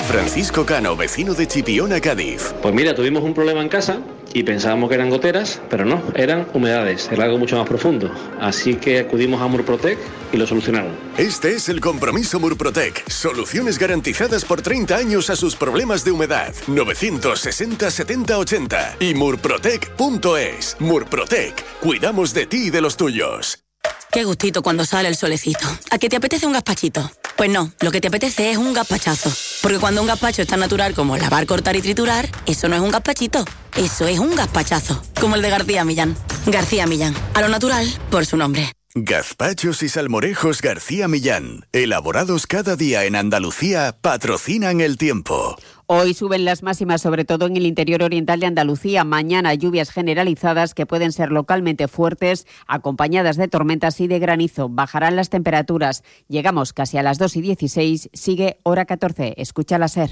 Francisco Cano, vecino de Chipiona, Cádiz. Pues mira, tuvimos un problema en casa y pensábamos que eran goteras, pero no, eran humedades, era algo mucho más profundo. Así que acudimos a Murprotec y lo solucionaron. Este es el compromiso Murprotec. Soluciones garantizadas por 30 años a sus problemas de humedad. 960 70 80 y murprotec.es. Murprotec. Cuidamos de ti y de los tuyos. Qué gustito cuando sale el solecito. ¿A que te apetece un gazpachito? Pues no, lo que te apetece es un gazpachazo. Porque cuando un gazpacho es tan natural como lavar, cortar y triturar, eso no es un gazpachito, eso es un gazpachazo. Como el de García Millán. García Millán, a lo natural por su nombre. Gazpachos y salmorejos García Millán, elaborados cada día en Andalucía, patrocinan el tiempo. Hoy suben las máximas, sobre todo en el interior oriental de Andalucía. Mañana lluvias generalizadas que pueden ser localmente fuertes, acompañadas de tormentas y de granizo. Bajarán las temperaturas. Llegamos casi a las 2:16. Sigue hora 14. Escucha la SER.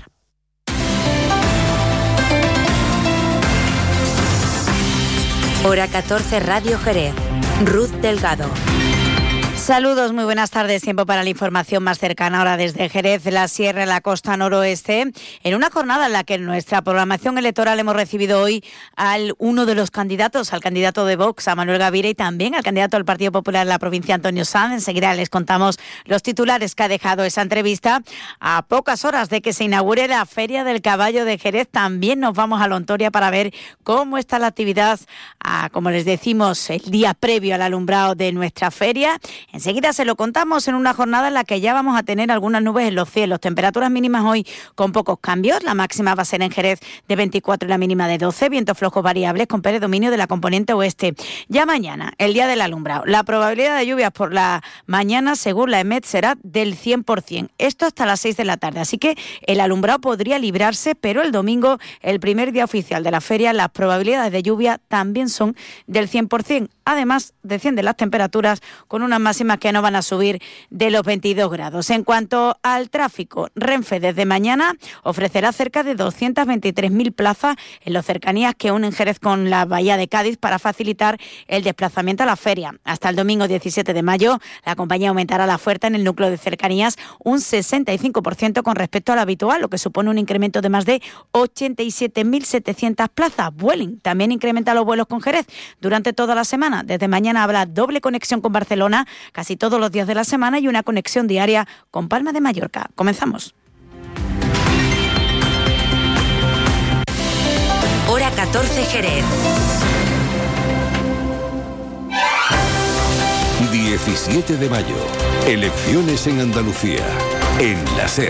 Hora 14, Radio Jerez. Ruth Delgado. Saludos, muy buenas tardes. Tiempo para la información más cercana ahora desde Jerez, la Sierra, la costa noroeste. En una jornada en la que en nuestra programación electoral hemos recibido hoy al uno de los candidatos, al candidato de Vox, a Manuel Gavira, y también al candidato del Partido Popular en la provincia, Antonio Sanz. Enseguida les contamos los titulares que ha dejado esa entrevista. A pocas horas de que se inaugure la Feria del Caballo de Jerez, también nos vamos a Lontoria para ver cómo está la actividad, como les decimos, el día previo al alumbrado de nuestra feria. Enseguida se lo contamos en una jornada en la que ya vamos a tener algunas nubes en los cielos. Temperaturas mínimas hoy con pocos cambios. La máxima va a ser en Jerez de 24 y la mínima de 12. Vientos flojos variables con predominio de la componente oeste. Ya mañana, el día del alumbrado. La probabilidad de lluvias por la mañana, según la EMET, será del 100%. Esto hasta las 6 de la tarde. Así que el alumbrado podría librarse, pero el domingo, el primer día oficial de la feria, las probabilidades de lluvia también son del 100%. Además, descienden las temperaturas con unas máximas que no van a subir de los 22 grados. En cuanto al tráfico, Renfe desde mañana ofrecerá cerca de 223.000 plazas en las cercanías que unen Jerez con la Bahía de Cádiz para facilitar el desplazamiento a la feria. Hasta el domingo 17 de mayo, la compañía aumentará la oferta en el núcleo de cercanías un 65% con respecto a lo habitual, lo que supone un incremento de más de 87.700 plazas. Vueling también incrementa los vuelos con Jerez durante toda la semana. Desde mañana habrá doble conexión con Barcelona casi todos los días de la semana y una conexión diaria con Palma de Mallorca. Comenzamos. Hora 14, Jerez. 17 de mayo. Elecciones en Andalucía. En la SER.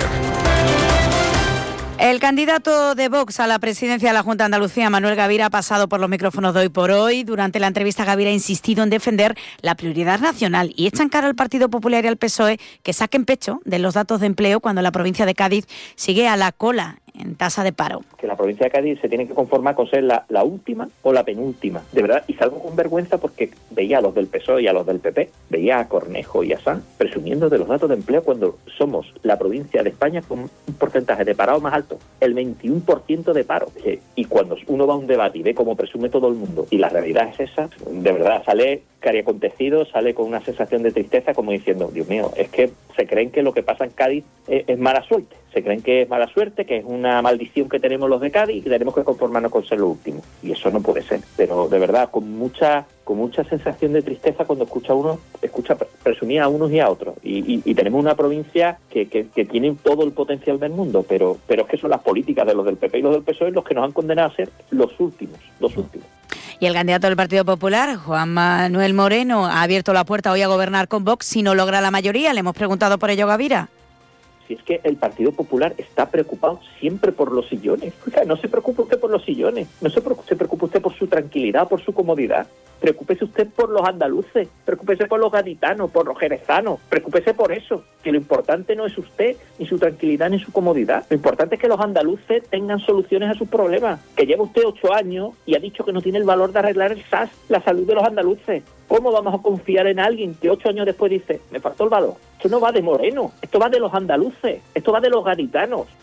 El candidato de Vox a la presidencia de la Junta de Andalucía, Manuel Gavira, ha pasado por los micrófonos de Hoy por Hoy. Durante la entrevista, Gavira ha insistido en defender la prioridad nacional y echa en cara al Partido Popular y al PSOE que saquen pecho de los datos de empleo cuando la provincia de Cádiz sigue a la cola en tasa de paro. Que la provincia de Cádiz se tiene que conformar con ser la última o la penúltima, de verdad, y salgo con vergüenza porque veía a los del PSOE y a los del PP, veía a Cornejo y a Sanz presumiendo de los datos de empleo cuando somos la provincia de España con un porcentaje de parado más alto, el 21% de paro, y cuando uno va a un debate y ve cómo presume todo el mundo, y la realidad es esa, de verdad, sale cariacontecido, sale con una sensación de tristeza como diciendo, Dios mío, es que se creen que lo que pasa en Cádiz es mala suerte. Se creen que es mala suerte, que es una maldición que tenemos los de Cádiz y que tenemos que conformarnos con ser los últimos. Y eso no puede ser. Pero de verdad, con mucha sensación de tristeza cuando escucha presumir a unos y a otros. Y tenemos una provincia que tiene todo el potencial del mundo, pero es que son las políticas de los del PP y los del PSOE los que nos han condenado a ser los últimos. Y el candidato del Partido Popular, Juan Manuel Moreno, ha abierto la puerta hoy a gobernar con Vox si no logra la mayoría. Le hemos preguntado por ello a Gavira. Si es que el Partido Popular está preocupado siempre por los sillones. O sea, no se preocupe usted por los sillones, no se preocupe usted por su tranquilidad, por su comodidad. Preocúpese usted por los andaluces, preocúpese por los gaditanos, por los jerezanos, preocúpese por eso, que lo importante no es usted, ni su tranquilidad, ni su comodidad. Lo importante es que los andaluces tengan soluciones a sus problemas. Que lleva usted 8 años y ha dicho que no tiene el valor de arreglar el SAS, la salud de los andaluces. ¿Cómo vamos a confiar en alguien que 8 años después dice, me faltó el valor? Esto no va de Moreno, esto va de los andaluces, esto va de los gaditanos.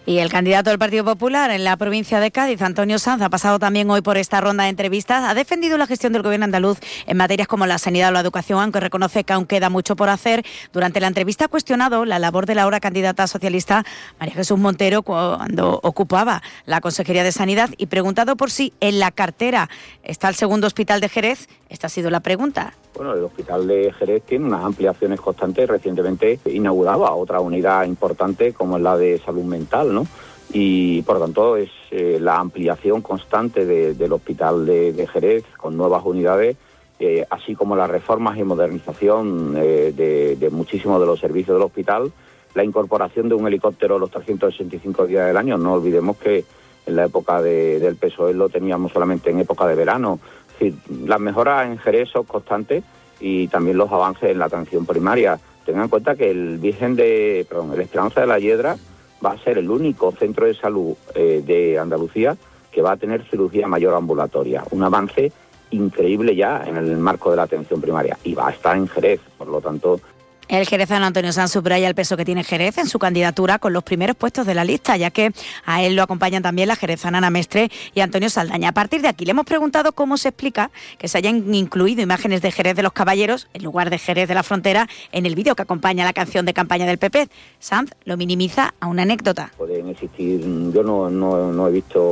Y el candidato del Partido Popular en la provincia de Cádiz, Antonio Sanz, ha pasado también hoy por esta ronda de entrevistas. Ha defendido la gestión del gobierno andaluz en materias como la sanidad o la educación, aunque reconoce que aún queda mucho por hacer. Durante la entrevista ha cuestionado la labor de la ahora candidata socialista María Jesús Montero cuando ocupaba la Consejería de Sanidad y preguntado por si en la cartera está el segundo hospital de Jerez. Esta ha sido la pregunta. Bueno, el hospital de Jerez tiene unas ampliaciones constantes. Recientemente inauguraba otra unidad importante como es la de salud mental, ¿no? Y por lo tanto es la ampliación constante del hospital de Jerez con nuevas unidades, así como las reformas y modernización de muchísimos de los servicios del hospital, la incorporación de un helicóptero los 365 días del año. No olvidemos que en la época del PSOE lo teníamos solamente en época de verano. Es decir, las mejoras en Jerez son constantes y también los avances en la atención primaria. Tengan en cuenta que el Esperanza de la Hiedra va a ser el único centro de salud de Andalucía que va a tener cirugía mayor ambulatoria. Un avance increíble ya en el marco de la atención primaria y va a estar en Jerez, por lo tanto. El jerezano Antonio Sanz subraya el peso que tiene Jerez en su candidatura con los primeros puestos de la lista, ya que a él lo acompañan también la jerezana Ana Mestre y Antonio Saldaña. A partir de aquí le hemos preguntado cómo se explica que se hayan incluido imágenes de Jerez de los Caballeros en lugar de Jerez de la Frontera en el vídeo que acompaña la canción de campaña del PP. Sanz lo minimiza a una anécdota. Pueden existir, yo no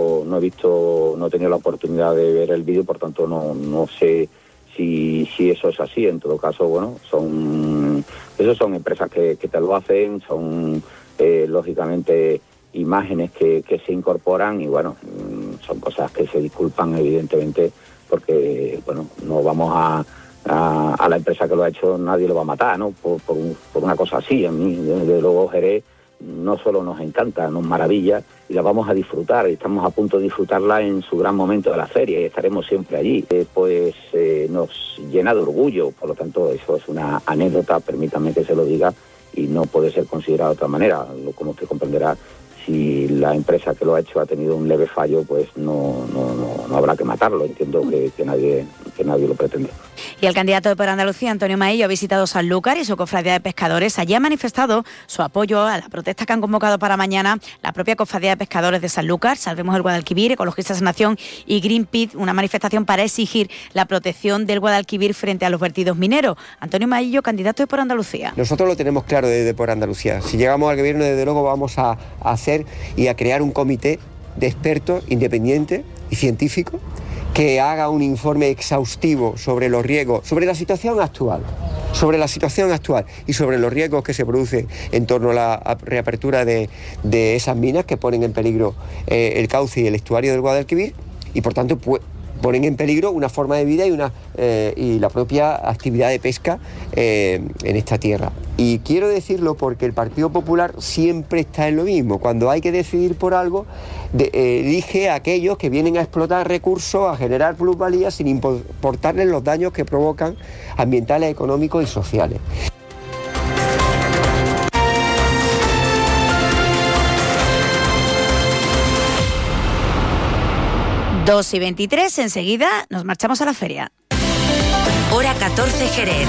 he tenido la oportunidad de ver el vídeo, por tanto no sé si eso es así. En todo caso, bueno, son empresas que te lo hacen, son lógicamente imágenes que se incorporan y bueno, son cosas que se disculpan evidentemente porque bueno, no vamos a la empresa que lo ha hecho, nadie lo va a matar, ¿no? Por una cosa así. A mí, desde luego, Jerez no solo nos encanta, nos maravilla y la vamos a disfrutar. Estamos a punto de disfrutarla en su gran momento de la feria y estaremos siempre allí. Nos llena de orgullo, por lo tanto eso es una anécdota, permítame que se lo diga, y no puede ser considerado de otra manera. Como usted comprenderá, si la empresa que lo ha hecho ha tenido un leve fallo, pues no habrá que matarlo. Entiendo que nadie lo pretende. Y el candidato de Por Andalucía, Antonio Maillo, ha visitado Sanlúcar y su cofradía de pescadores. Allí ha manifestado su apoyo a la protesta que han convocado para mañana la propia cofradía de pescadores de Sanlúcar, Salvemos el Guadalquivir, Ecologistas en Acción y Greenpeace, una manifestación para exigir la protección del Guadalquivir frente a los vertidos mineros. Antonio Maillo, candidato de Por Andalucía. Nosotros lo tenemos claro desde Por Andalucía. Si llegamos al gobierno, desde luego vamos a hacer y a crear un comité de expertos independiente y científico que haga un informe exhaustivo sobre los riesgos, sobre la situación actual y sobre los riesgos que se producen en torno a la reapertura de esas minas que ponen en peligro el cauce y el estuario del Guadalquivir y por tanto ponen en peligro una forma de vida y la propia actividad de pesca en esta tierra. Y quiero decirlo porque el Partido Popular siempre está en lo mismo. Cuando hay que decidir por algo, elige a aquellos que vienen a explotar recursos, a generar plusvalías sin importarles los daños que provocan ambientales, económicos y sociales. Dos y 23, enseguida nos marchamos a la feria. Hora 14 Jerez.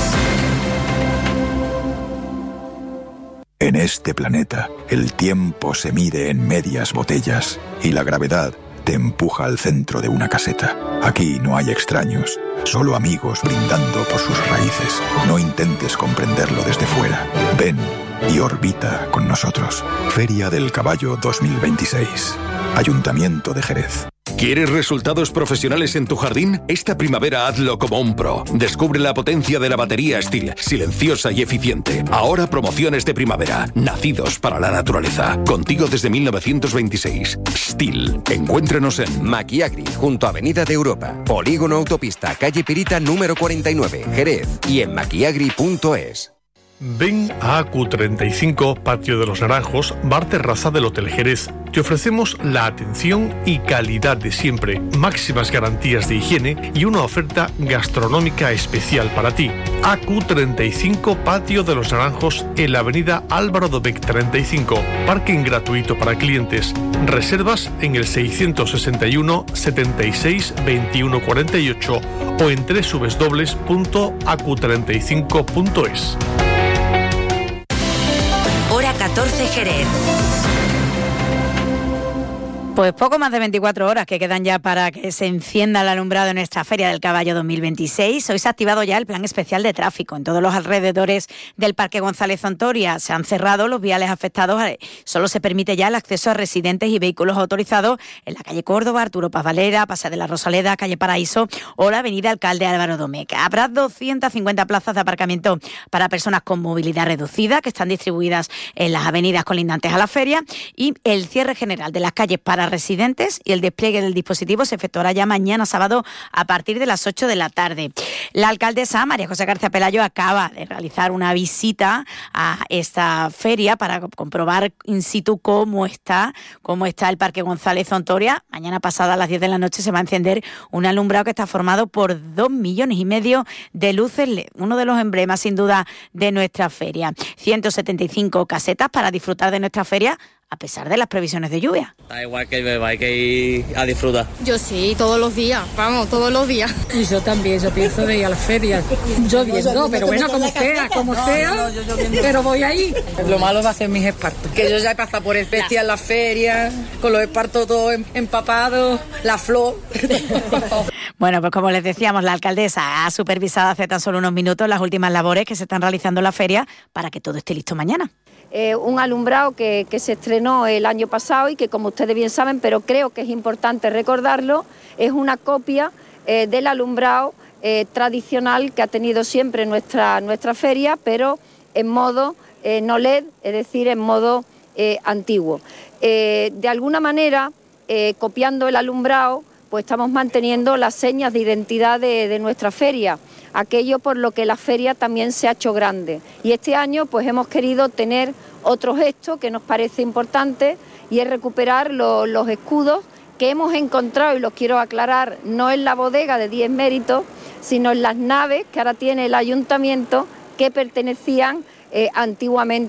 En este planeta, el tiempo se mide en medias botellas y la gravedad te empuja al centro de una caseta. Aquí no hay extraños, solo amigos brindando por sus raíces. No intentes comprenderlo desde fuera. Ven y orbita con nosotros. Feria del Caballo 2026. Ayuntamiento de Jerez. ¿Quieres resultados profesionales en tu jardín? Esta primavera hazlo como un pro. Descubre la potencia de la batería Stihl, silenciosa y eficiente. Ahora promociones de primavera, nacidos para la naturaleza. Contigo desde 1926. Stihl. Encuéntranos en Maquiagri, junto a Avenida de Europa. Polígono Autopista, calle Pirita número 49, Jerez. Y en maquiagri.es. Ven a AQ35, Patio de los Naranjos, bar terraza del Hotel Jerez. Te ofrecemos la atención y calidad de siempre, máximas garantías de higiene y una oferta gastronómica especial para ti. AQ35, Patio de los Naranjos, en la avenida Álvaro Dobech 35. Parking gratuito para clientes. Reservas en el 661 76 21 48 o en www.acu35.es. Hora 14 Jerez. Pues poco más de 24 horas que quedan ya para que se encienda el alumbrado en nuestra Feria del Caballo 2026. Hoy se ha activado ya el plan especial de tráfico. En todos los alrededores del Parque González Ontoria se han cerrado los viales afectados. Solo se permite ya el acceso a residentes y vehículos autorizados en la calle Córdoba, Arturo Paz Valera, Paseo de la Rosaleda, calle Paraíso o la avenida Alcalde Álvaro Domeca. Habrá 250 plazas de aparcamiento para personas con movilidad reducida que están distribuidas en las avenidas colindantes a la feria, y el cierre general de las calles para residentes y el despliegue del dispositivo se efectuará ya mañana sábado a partir de las 8 de la tarde. La alcaldesa María José García Pelayo acaba de realizar una visita a esta feria para comprobar in situ cómo está el Parque González Ontoria. Mañana pasada a las 10 de la noche se va a encender un alumbrado que está formado por 2,5 millones de luces LED, uno de los emblemas sin duda de nuestra feria. 175 casetas para disfrutar de nuestra feria a pesar de las previsiones de lluvia. Da igual que beba, hay que ir a disfrutar. Yo sí, todos los días, vamos, todos los días. Y yo también, yo pienso de ir a la feria, lloviendo, pero bueno, como sea, pero voy ahí. Lo malo va a ser mis espartos, que yo ya he pasado por el festival, la feria, con los espartos todos empapados, la flor. Bueno, pues como les decíamos, la alcaldesa ha supervisado hace tan solo unos minutos las últimas labores que se están realizando en la feria para que todo esté listo mañana. Un alumbrado que se estrenó el año pasado y que, como ustedes bien saben, pero creo que es importante recordarlo, es una copia del alumbrado tradicional que ha tenido siempre nuestra feria, pero en modo no LED, es decir, en modo antiguo. De alguna manera, copiando el alumbrado, pues estamos manteniendo las señas de identidad de nuestra feria, aquello por lo que la feria también se ha hecho grande. Y este año pues hemos querido tener otro gesto que nos parece importante, y es recuperar los escudos que hemos encontrado, y los quiero aclarar, no en la bodega de 10 méritos, sino en las naves que ahora tiene el ayuntamiento, que pertenecían antiguamente